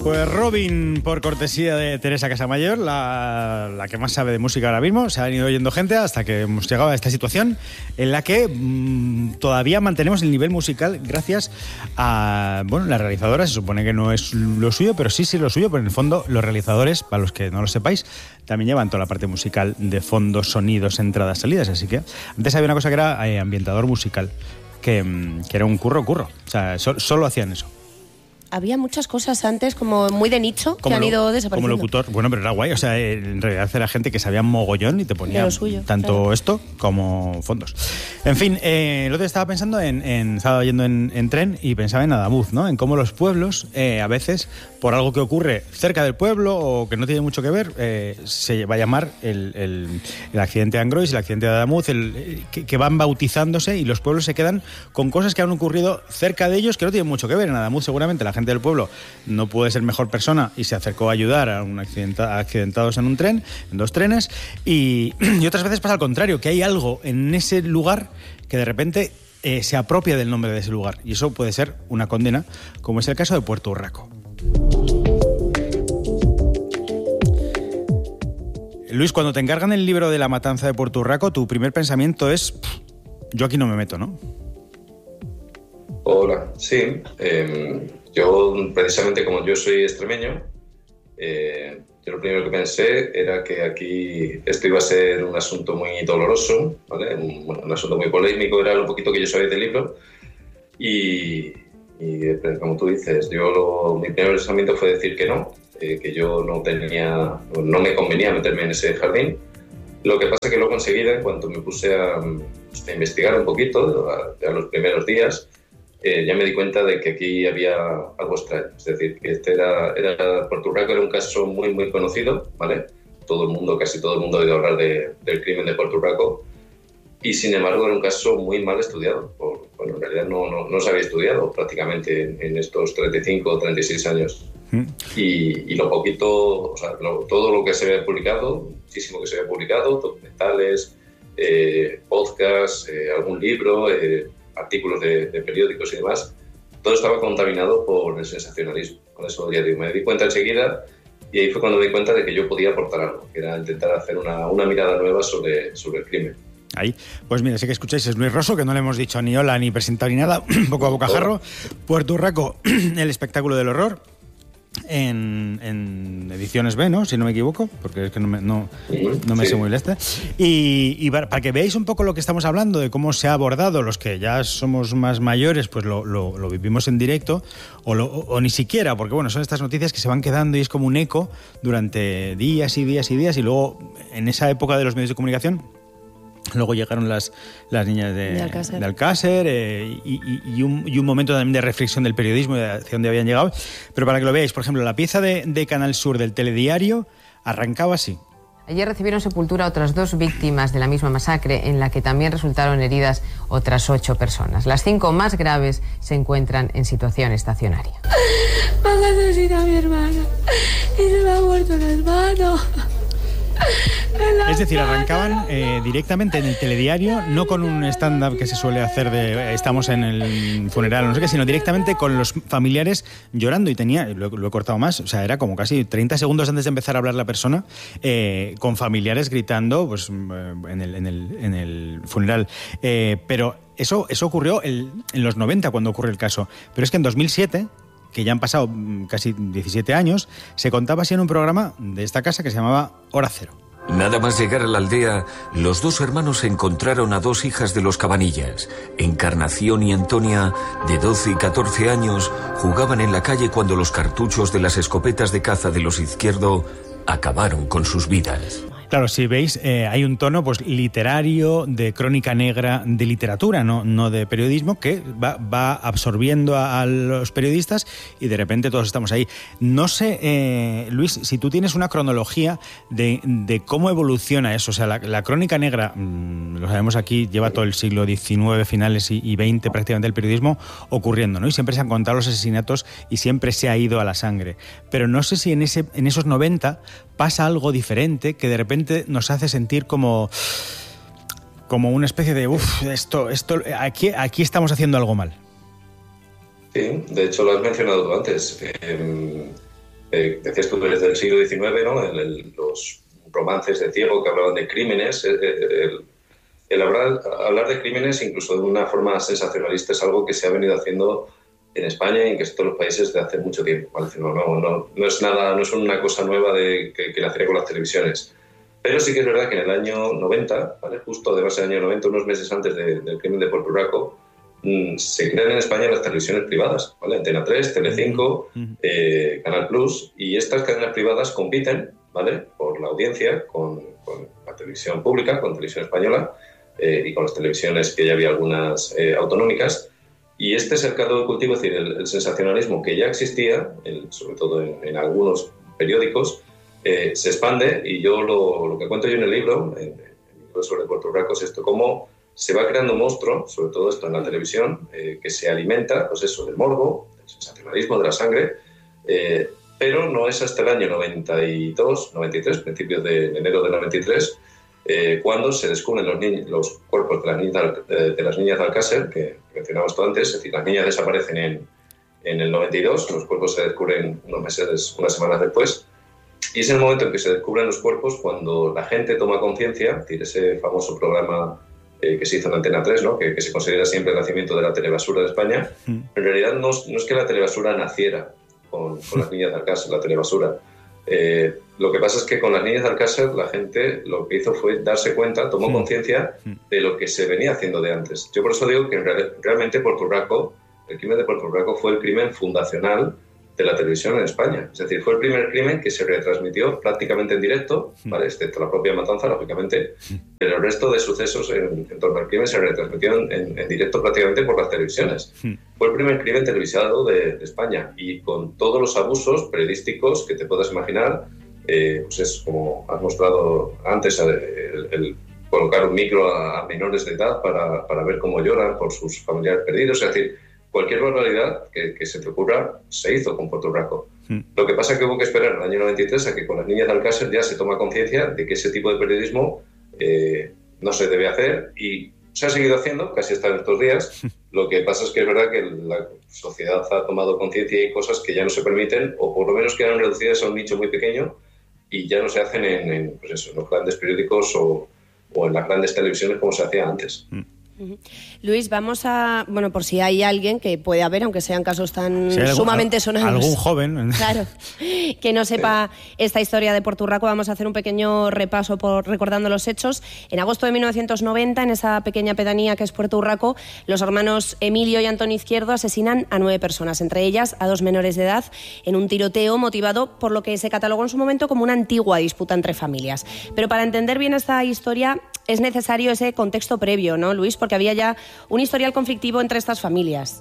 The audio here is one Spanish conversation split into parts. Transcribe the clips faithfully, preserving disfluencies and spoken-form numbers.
Pues Robin, por cortesía de Teresa Casamayor, la, la que más sabe de música ahora mismo, se ha ido oyendo gente hasta que hemos llegado a esta situación en la que mmm, todavía mantenemos el nivel musical gracias a, bueno, la realizadora. Se supone que no es lo suyo, pero sí, sí lo suyo, pero en el fondo los realizadores, para los que no lo sepáis, también llevan toda la parte musical de fondos, sonidos, entradas, salidas, así que antes había una cosa que era eh, ambientador musical, que, que era un curro, curro, o sea, so, solo hacían eso. Había muchas cosas antes como muy de nicho que han lo, ido desapareciendo. Como locutor, bueno, pero era guay, o sea, en realidad era gente que sabía mogollón y te ponía suyo, tanto claro. esto como fondos. En fin, eh, el otro día estaba pensando en, en estaba yendo en, en tren y pensaba en Adamuz, ¿no? En cómo los pueblos, eh, a veces, por algo que ocurre cerca del pueblo o que no tiene mucho que ver, eh, se va a llamar el, el, el accidente de Angrois, el accidente de Adamuz, el, el, que, que van bautizándose y los pueblos se quedan con cosas que han ocurrido cerca de ellos que no tienen mucho que ver. En Adamuz seguramente la gente del pueblo no puede ser mejor persona y se acercó a ayudar a, un accidenta, a accidentados en un tren, en dos trenes, y, y otras veces pasa al contrario, que hay algo en ese lugar que de repente eh, se apropia del nombre de ese lugar, y eso puede ser una condena, como es el caso de Puerto Urraco. Luis, cuando te encargan el libro de la matanza de Puerto Urraco, tu primer pensamiento es, yo aquí no me meto, ¿no? Hola, sí. Eh, yo, precisamente como yo soy extremeño, eh, yo lo primero que pensé era que aquí esto iba a ser un asunto muy doloroso, ¿vale? Un, un asunto muy polémico, era lo poquito que yo sabía del libro. Y, y como tú dices, yo lo, mi primer pensamiento fue decir que no, eh, que yo no tenía, no me convenía meterme en ese jardín. Lo que pasa es que luego enseguida, en cuanto me puse a, a investigar un poquito, a, a los primeros días, Eh, ya me di cuenta de que aquí había algo extraño. Es decir, que este era, era Puerto Urraco era un caso muy, muy conocido, ¿vale? Todo el mundo, casi todo el mundo ha oído hablar de, del crimen de Puerto Urraco, y sin embargo era un caso muy mal estudiado. Por, bueno, en realidad no, no, no se había estudiado prácticamente en, en estos treinta y cinco o treinta y seis años. Mm. Y, y lo poquito, o sea, lo, todo lo que se había publicado, muchísimo que se había publicado, documentales, eh, podcasts, eh, algún libro, eh, artículos de, de periódicos y demás, todo estaba contaminado por el sensacionalismo. Con eso ya digo, me di cuenta enseguida, y ahí fue cuando me di cuenta de que yo podía aportar algo, que era intentar hacer una, una mirada nueva sobre, sobre el crimen. Ahí, pues mira, sé que escucháis, es Luis Rosso, que no le hemos dicho ni hola ni presentado ni nada, un poco a bocajarro. Puerto Urraco, el espectáculo del horror, en, en Ediciones B, ¿no? Si no me equivoco, porque es que no me, no, no me sí. sé muy el este. Y, y para, para que veáis un poco lo que estamos hablando, de cómo se ha abordado, los que ya somos más mayores, pues lo, lo, lo vivimos en directo, o, lo, o, o ni siquiera, porque bueno, son estas noticias que se van quedando y es como un eco durante días y días y días, y luego en esa época de los medios de comunicación, luego llegaron las, las niñas de, de Alcácer, de Alcácer eh, y, y, y, un, y un momento también de reflexión del periodismo, de hacia dónde habían llegado. Pero para que lo veáis, por ejemplo, la pieza de, de Canal Sur del telediario arrancaba así. Ayer recibieron sepultura otras dos víctimas de la misma masacre, en la que también resultaron heridas otras ocho personas. Las cinco más graves se encuentran en situación estacionaria. Van a asesinar a mi hermana y se me ha muerto el hermano. Es decir, arrancaban eh, directamente en el telediario, no con un stand-up que se suele hacer de estamos en el funeral, no sé qué, sino directamente con los familiares llorando, y tenía, lo, lo he cortado más, o sea, era como casi treinta segundos antes de empezar a hablar la persona, eh, con familiares gritando pues en el, en el, en el funeral. Eh, pero eso, eso ocurrió el, en los noventa, cuando ocurrió el caso. Pero es que en dos mil siete, que ya han pasado casi diecisiete años, se contaba así en un programa de esta casa que se llamaba Hora Cero. Nada más llegar a la aldea, los dos hermanos encontraron a dos hijas de los Cabanillas. Encarnación y Antonia, de doce y catorce años, jugaban en la calle cuando los cartuchos de las escopetas de caza de los Izquierdo acabaron con sus vidas. Claro, si veis, eh, hay un tono pues literario, de crónica negra, de literatura, no, no de periodismo, que va, va absorbiendo a, a los periodistas, y de repente todos estamos ahí. No sé, eh, Luis, si tú tienes una cronología de, de cómo evoluciona eso. O sea, la, la crónica negra, mmm, lo sabemos aquí, lleva todo el siglo diecinueve, finales y, y veinte prácticamente el periodismo ocurriendo, ¿no? Y siempre se han contado los asesinatos y siempre se ha ido a la sangre. Pero no sé si en, ese, en esos noventa pasa algo diferente que de repente nos hace sentir como, como una especie de uff, esto, esto, aquí, aquí estamos haciendo algo mal. Sí, de hecho lo has mencionado tú antes. Eh, eh, decías tú desde el siglo diecinueve, ¿no? El, el, los romances de Ciego que hablaban de crímenes. El, el, el hablar, hablar de crímenes, incluso de una forma sensacionalista, es algo que se ha venido haciendo en España y en casi todos los países de hace mucho tiempo. ¿Vale? No, no, no, no es nada, no es una cosa nueva de, que, que nacería con las televisiones. Pero sí que es verdad que en el año noventa, ¿vale? Justo además en el año noventa, unos meses antes de, del crimen de Puerto Rico, mmm, se crean en España las televisiones privadas, ¿vale? Antena tres, Telecinco, eh, Canal Plus, y estas cadenas privadas compiten, ¿vale? Por la audiencia con, con la televisión pública, con Televisión Española, eh, y con las televisiones que ya había algunas eh, autonómicas. Y este es el caldo de cultivo, es decir, el, el sensacionalismo que ya existía, el, sobre todo en, en algunos periódicos, eh, se expande, y yo lo, lo que cuento yo en el libro, en, en el libro sobre Puerto Rico, es esto, cómo se va creando un monstruo, sobre todo esto en la televisión, eh, que se alimenta, pues eso, del morbo, del sensacionalismo, de la sangre, eh, pero no es hasta el año noventa y dos, noventa y tres, principios de, de enero del noventa y tres, eh, cuando se descubren los, niños, los cuerpos de las niñas, de, de las niñas de Alcácer, que mencionabas tú antes, es decir, las niñas desaparecen en, en el noventa y dos, los cuerpos se descubren unos meses, unas semanas después, y es el momento en que se descubren los cuerpos cuando la gente toma conciencia, es decir, ese famoso programa eh, que se hizo en Antena tres, ¿no? que, que se considera siempre el nacimiento de la telebasura de España. Mm. En realidad no, no es que la telebasura naciera con, con las niñas de Alcácer, la telebasura. Eh, lo que pasa es que con las niñas de Alcácer la gente lo que hizo fue darse cuenta, tomó mm. conciencia de lo que se venía haciendo de antes. Yo por eso digo que en real, realmente Puerto Rico, el crimen de Puerto Rico fue el crimen fundacional de la televisión en España. Es decir, fue el primer crimen que se retransmitió prácticamente en directo, ¿vale? Excepto la propia matanza, lógicamente, pero el resto de sucesos en, en torno al crimen se retransmitieron en, en directo prácticamente por las televisiones. Fue el primer crimen televisado de, de España, y con todos los abusos periodísticos que te puedas imaginar, eh, pues es como has mostrado antes, el, el colocar un micro a, a menores de edad para, para ver cómo lloran por sus familiares perdidos, es decir, cualquier barbaridad que, que se te ocurra se hizo con Puerto Rico. Mm. Lo que pasa es que hubo que esperar en el año noventa y tres a que con las niñas de Alcácer ya se toma conciencia de que ese tipo de periodismo eh, no se debe hacer, y se ha seguido haciendo casi hasta estos días. Lo que pasa es que es verdad que la sociedad ha tomado conciencia y hay cosas que ya no se permiten, o por lo menos quedan reducidas a un nicho muy pequeño y ya no se hacen en, en, pues eso, en los grandes periódicos o, o en las grandes televisiones como se hacía antes. Mm. Luis, vamos a... Bueno, por si hay alguien que puede haber, aunque sean casos tan si algún, sumamente sonados. Algún joven. Claro, que no sepa esta historia de Puerto Rico, vamos a hacer un pequeño repaso por recordando los hechos. En agosto de mil novecientos noventa, en esa pequeña pedanía que es Puerto Rico, los hermanos Emilio y Antonio Izquierdo asesinan a nueve personas, entre ellas a dos menores de edad, en un tiroteo motivado por lo que se catalogó en su momento como una antigua disputa entre familias. Pero para entender bien esta historia es necesario ese contexto previo, ¿no, Luis? Porque había ya un historial conflictivo entre estas familias.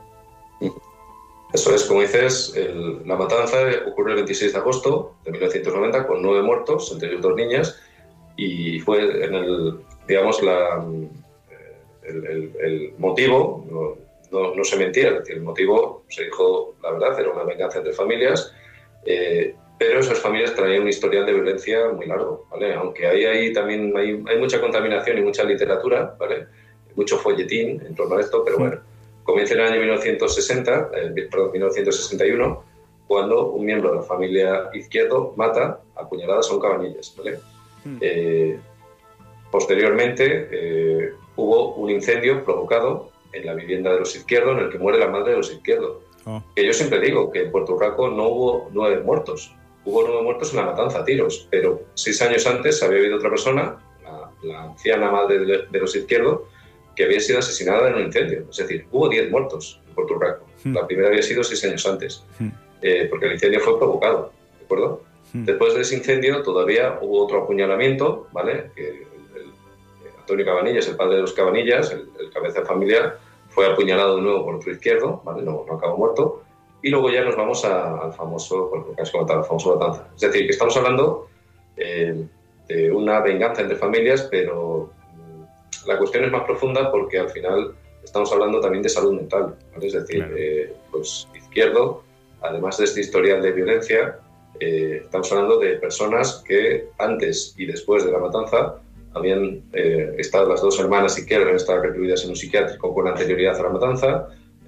Eso es, como dices, el, la matanza ocurrió el veintiséis de agosto de mil novecientos noventa con nueve muertos, entre ellos dos niñas, y fue en el, digamos, la, el, el, el motivo, no, no, no se mentía, el motivo, se dijo la verdad, era una venganza entre familias, eh, pero esas familias traían un historial de violencia muy largo, ¿vale? Aunque ahí, ahí también hay, hay mucha contaminación y mucha literatura, ¿vale? Mucho folletín en torno a esto, pero bueno, comienza en el año mil novecientos sesenta, eh, perdón, mil novecientos sesenta y uno, cuando un miembro de la familia Izquierdo mata a puñaladas a un Cabanillas, ¿vale? Mm. Eh, posteriormente eh, hubo un incendio provocado en la vivienda de los Izquierdo, en el que muere la madre de los Izquierdo. Oh. Que yo siempre digo que en Puerto Rico no hubo nueve muertos, hubo nueve muertos en la matanza a tiros, pero seis años antes había habido otra persona, la, la anciana madre de, de los Izquierdo, que había sido asesinada en un incendio. Es decir, hubo diez muertos en Puerto Rico. Mm. La primera había sido seis años antes, mm. eh, porque el incendio fue provocado, ¿de acuerdo? Mm. Después de ese incendio todavía hubo otro apuñalamiento, ¿vale? Que el, el, el Antonio Cabanillas, el padre de los Cabanillas, el, el cabeza de familia, fue apuñalado de nuevo por otro Izquierdo, ¿vale? No, no acabó muerto. Y luego ya nos vamos a, al famoso, por lo que has comentado, al famoso matanza. Es decir, que estamos hablando eh, de una venganza entre familias, pero la cuestión es más profunda porque al final estamos hablando también de salud mental, ¿vale? Es decir, claro. eh, pues Izquierdo, además de este historial de violencia, eh, estamos hablando de personas que antes y después de la matanza habían eh, estado las dos hermanas Izquierdo, habían estado recluidas en un psiquiátrico con anterioridad a la matanza,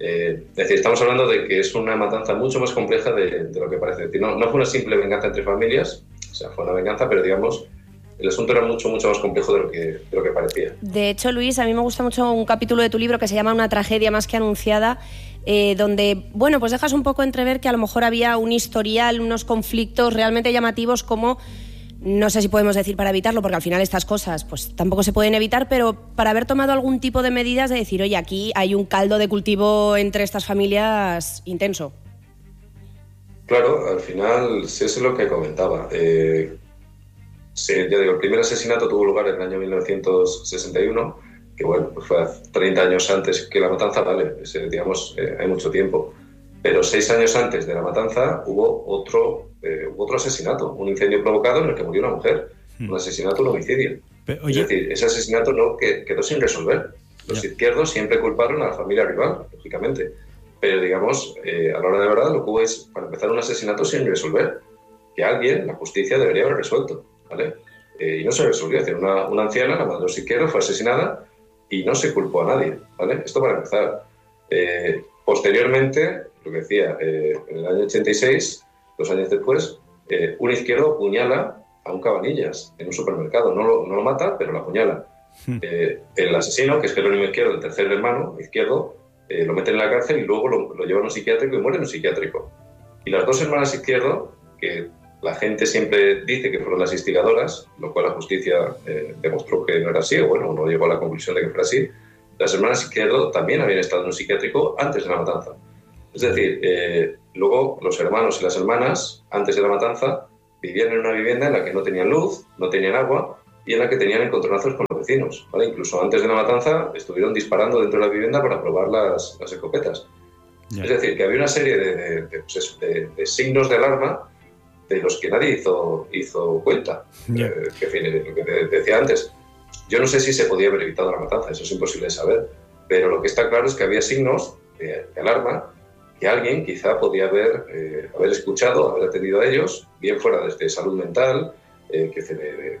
Eh, es decir, estamos hablando de que es una matanza mucho más compleja de, de lo que parece. Es decir, no, no fue una simple venganza entre familias, o sea, fue una venganza, pero digamos, el asunto era mucho, mucho más complejo de lo que, de lo que parecía. De hecho, Luis, a mí me gusta mucho un capítulo de tu libro que se llama Una tragedia más que anunciada, eh, donde, bueno, pues dejas un poco entrever que a lo mejor había un historial, unos conflictos realmente llamativos como... No sé si podemos decir para evitarlo, porque al final estas cosas pues tampoco se pueden evitar, pero para haber tomado algún tipo de medidas de decir, oye, aquí hay un caldo de cultivo entre estas familias intenso. Claro, al final, eso es lo que comentaba. Eh, sí, ya digo, el primer asesinato tuvo lugar en el año mil novecientos sesenta y uno, que bueno, pues fue treinta años antes que la matanza, vale, ese, digamos, eh, hay mucho tiempo. Pero seis años antes de la matanza hubo otro, eh, hubo otro asesinato, un incendio provocado en el que murió una mujer, hmm. un asesinato, un homicidio. Pero, oye, es decir, ese asesinato no que, quedó sin resolver. Los ya. izquierdos siempre culparon a la familia rival, lógicamente. Pero, digamos, eh, a la hora de verdad, lo que hubo es, para empezar, un asesinato sin resolver, que alguien, la justicia, debería haber resuelto, ¿vale? Eh, y no se resolvió. Es decir, una, una anciana, la madre de los izquierdos, fue asesinada y no se culpó a nadie, ¿vale? Esto para empezar. Eh, posteriormente, lo que decía, eh, en el año ochenta y seis, dos años después, eh, un izquierdo apuñala a un Cabanillas en un supermercado. No lo, no lo mata, pero lo apuñala. Hmm. Eh, el asesino, que es Jerónimo Izquierdo, el tercer hermano, Izquierdo, eh, lo meten en la cárcel y luego lo, lo llevan a un psiquiátrico y muere en un psiquiátrico. Y las dos hermanas Izquierdo, que la gente siempre dice que fueron las instigadoras, lo cual la justicia eh, demostró que no era así, o bueno, uno llegó a la conclusión de que fuera así, las hermanas Izquierdo también habían estado en un psiquiátrico antes de la matanza. Es decir, eh, luego los hermanos y las hermanas, antes de la matanza, vivían en una vivienda en la que no tenían luz, no tenían agua y en la que tenían encontronazos con los vecinos, ¿vale? Incluso antes de la matanza estuvieron disparando dentro de la vivienda para probar las, las escopetas. Yeah. Es decir, que había una serie de, de, de, pues eso, de, de signos de alarma de los que nadie hizo, hizo cuenta. Yeah. Eh, que, en fin, lo que te decía antes, yo no sé si se podía haber evitado la matanza, eso es imposible de saber, pero lo que está claro es que había signos de, de alarma que alguien quizá podía haber, eh, haber escuchado, haber atendido a ellos, bien fuera desde salud mental, eh, que de, de, de,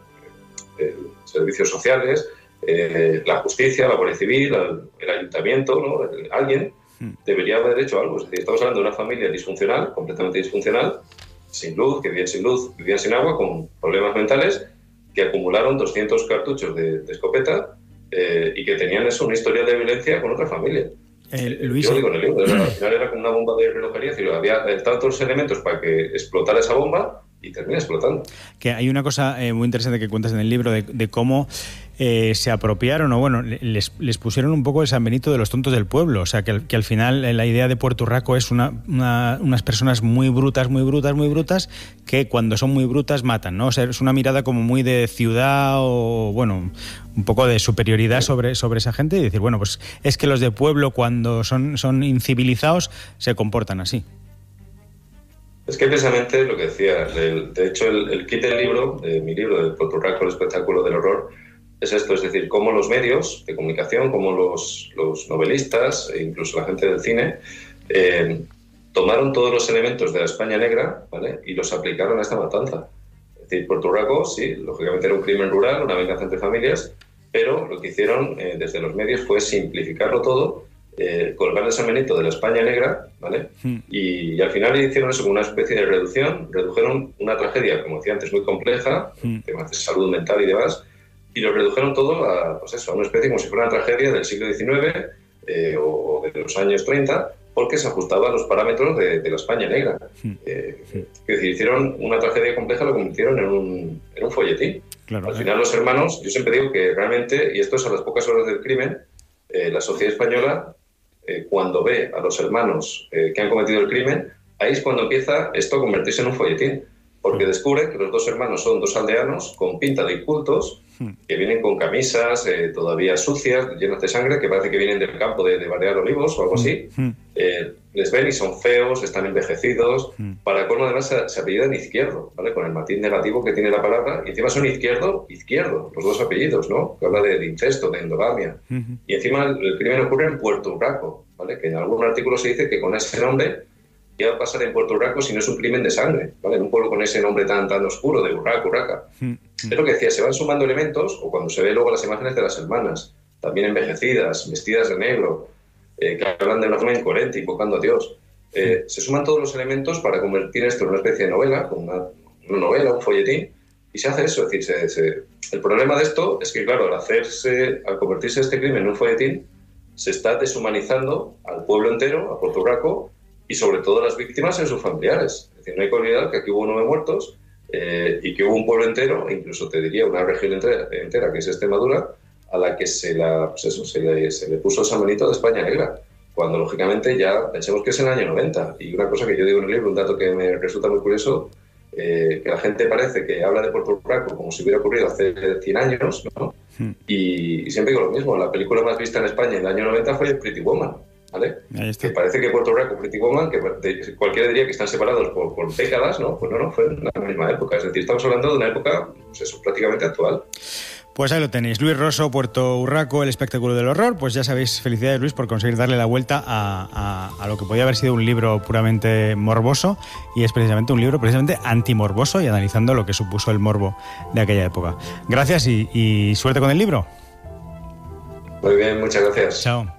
de, de servicios sociales, eh, la justicia, la Guardia Civil, el, el ayuntamiento, ¿no? El, alguien debería haber hecho algo. Es decir, estamos hablando de una familia disfuncional, completamente disfuncional, sin luz, que vivían sin luz, vivían sin agua, con problemas mentales, que acumularon doscientos cartuchos de, de escopeta eh, y que tenían eso, una historia de violencia con otra familia. Eh, Luis, Yo digo en el libro, al final era como una bomba de relojería, es decir, había tantos elementos para que explotara esa bomba y termina explotando. Que hay una cosa eh, muy interesante que cuentas en el libro de, de cómo eh, se apropiaron o bueno, les, les pusieron un poco el San Benito de los tontos del pueblo, o sea que, que al final eh, la idea de Puerto Urraco es una, una, unas personas muy brutas, muy brutas, muy brutas, que cuando son muy brutas matan, ¿no? O sea, es una mirada como muy de ciudad o bueno, un poco de superioridad sobre, sobre esa gente y decir, bueno, pues es que los de pueblo cuando son, son incivilizados se comportan así. Es que precisamente lo que decía, el, de hecho el, el kit del libro, de mi libro, de Puerto Urraco, el espectáculo del horror, es esto, es decir, cómo los medios de comunicación, cómo los, los novelistas e incluso la gente del cine eh, tomaron todos los elementos de la España negra, ¿vale? Y los aplicaron a esta matanza. Es decir, Puerto Urraco, sí, lógicamente era un crimen rural, una venganza entre familias, pero lo que hicieron eh, desde los medios fue simplificarlo todo, Eh, colgar el San Benito de la España negra, ¿vale? Mm. Y, y al final hicieron eso como una especie de reducción, redujeron una tragedia, como decía antes, muy compleja, mm. temas de salud mental y demás, y lo redujeron todo a, pues eso, a una especie como si fuera una tragedia del siglo diecinueve eh, o de los años treinta, porque se ajustaba a los parámetros de, de la España negra. Mm. Eh, mm. Es decir, hicieron una tragedia compleja, lo convirtieron en un, en un folletín. Claro, al final eh. los hermanos, yo siempre digo que realmente, y esto es a las pocas horas del crimen, eh, la sociedad española Eh, cuando ve a los hermanos eh, que han cometido el crimen, ahí es cuando empieza esto a convertirse en un folletín, porque descubre que los dos hermanos son dos aldeanos con pinta de incultos, que vienen con camisas eh, todavía sucias, llenas de sangre, que parece que vienen del campo de, de Barrear Olivos o algo así. Eh, les ven y son feos, están envejecidos. Para colmo, además, se, se apellidan Izquierdo, ¿vale? Con el matiz negativo que tiene la palabra, y encima son Izquierdo, Izquierdo, los dos apellidos, ¿no? Que habla de, de incesto, de endogamia. Uh-huh. Y encima el, el crimen ocurre en Puerto Urraco, ¿vale? Que en algún artículo se dice que con ese nombre ¿qué va a pasar en Puerto Urraco si no es un crimen de sangre? ¿Vale? En un pueblo con ese nombre tan, tan oscuro de Urraco, Urraca. Mm. Es lo que decía, se van sumando elementos, o cuando se ve luego las imágenes de las hermanas, también envejecidas, vestidas de negro, eh, que hablan de una forma incoherente, invocando a Dios. Eh, se suman todos los elementos para convertir esto en una especie de novela, como una, una novela, un folletín, y se hace eso. Es decir, se, se... el problema de esto es que, claro, al, hacerse, al convertirse este crimen en un folletín, se está deshumanizando al pueblo entero, a Puerto Rico, y sobre todo a las víctimas y sus familiares. Es decir, no hay que olvidar que aquí hubo nueve muertos eh, y que hubo un pueblo entero, incluso te diría una región entera, entera que es Extremadura, a la que se, la, pues eso, se, le, se le puso ese manito de España negra, cuando lógicamente ya pensemos que es en el año noventa. Y una cosa que yo digo en el libro, un dato que me resulta muy curioso, eh, que la gente parece que habla de Puerto Rico como si hubiera ocurrido hace cien años, ¿no? Hmm. Y, y siempre digo lo mismo, la película más vista en España en el año noventa fue Pretty Woman, ¿vale? Que parece que Puerto Rico, Pretty Woman, que cualquiera diría que están separados por, por décadas, ¿no? Pues no, no, fue en la misma época. Es decir, estamos hablando de una época, pues eso, prácticamente actual. Pues ahí lo tenéis, Luis Rosso, Puerto Urraco, el espectáculo del horror. Pues ya sabéis, felicidades Luis por conseguir darle la vuelta a, a, a lo que podía haber sido un libro puramente morboso, y es precisamente un libro precisamente antimorboso y analizando lo que supuso el morbo de aquella época. Gracias y, y suerte con el libro. Muy bien, muchas gracias. Chao.